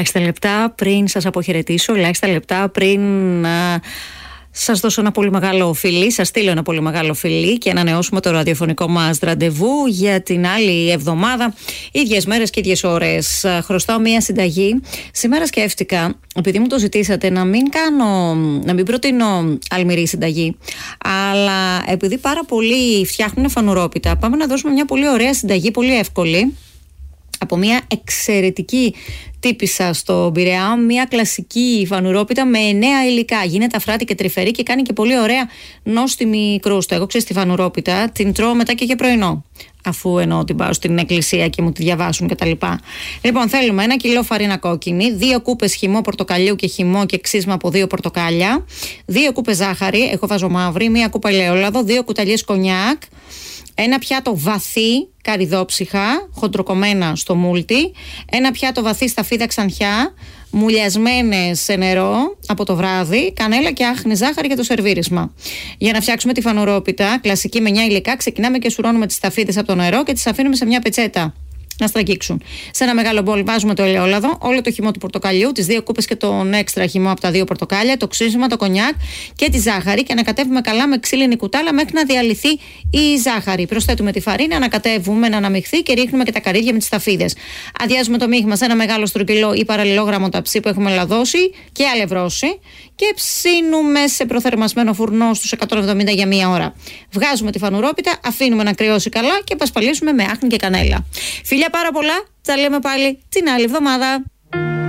Ελάχιστα λεπτά πριν σας αποχαιρετήσω, ελάχιστα λεπτά πριν σας δώσω ένα πολύ μεγάλο φιλί, σας στείλω ένα πολύ μεγάλο φιλί και ανανεώσουμε το ραδιοφωνικό μας ραντεβού για την άλλη εβδομάδα. Ίδιες μέρες και ίδιες ώρες. Χρωστάω μία συνταγή. Σήμερα σκέφτηκα, επειδή μου το ζητήσατε, να μην προτείνω αλμυρή συνταγή, αλλά επειδή πάρα πολλοί φτιάχνουν φανουρόπιτα, πάμε να δώσουμε μια πολύ ωραία συνταγή, πολύ εύκολη, από μια εξαιρετική τύπισσα στο Πειραιά, μια κλασική φανουρόπιτα με 9 υλικά. Γίνεται αφράτη και τρυφερή και κάνει και πολύ ωραία νόστιμη κρούστα. Εγώ ξέρω τη φανουρόπιτα την τρώω μετά και για πρωινό, αφού εννοώ την πάω στην εκκλησία και μου τη διαβάσουν κτλ. Λοιπόν, θέλουμε 1 κιλό φαρίνα κόκκινη, 2 κούπες χυμό πορτοκαλιού και χυμό και ξύσμα από 2 πορτοκάλια, 2 κούπες ζάχαρη, εγώ βάζω μαύρη, 1 κούπα ελαιόλαδο, 2 κουταλιές κονιάκ, 1 πιάτο βαθύ καρυδόψυχα, χοντροκομμένα στο μούλτι, 1 πιάτο βαθύ σταφίδα ξανθιά, μουλιασμένες σε νερό από το βράδυ, κανέλα και άχνη ζάχαρη για το σερβίρισμα. Για να φτιάξουμε τη φανουρόπιτα, κλασική με 9 υλικά, ξεκινάμε και σουρώνουμε τις σταφίδες από το νερό και τις αφήνουμε σε μια πετσέτα να στραγγίξουν. Σε ένα μεγάλο μπολ βάζουμε το ελαιόλαδο, όλο το χυμό του πορτοκαλιού, τις 2 κούπες και τον έξτρα χυμό από τα 2 πορτοκάλια, το ξύσμα, το κονιάκ και τη ζάχαρη και ανακατεύουμε καλά με ξύλινη κουτάλα μέχρι να διαλυθεί η ζάχαρη. Προσθέτουμε τη φαρίνη, ανακατεύουμε να αναμειχθεί και ρίχνουμε και τα καρύδια με τις σταφίδες. Αδειάζουμε το μείγμα σε ένα μεγάλο στρογγυλό ή παραλληλόγραμμο ταψί που έχουμε λαδώσει και αλευρώσει και ψήνουμε σε προθερμασμένο φουρνό στους 170 για 1 ώρα. Βγάζουμε τη φανουρόπιτα, αφήνουμε να κρυώσει καλά και πασπαλίσουμε με άχνη και κανέλα. Φιλιά πάρα πολλά, τα λέμε πάλι την άλλη εβδομάδα.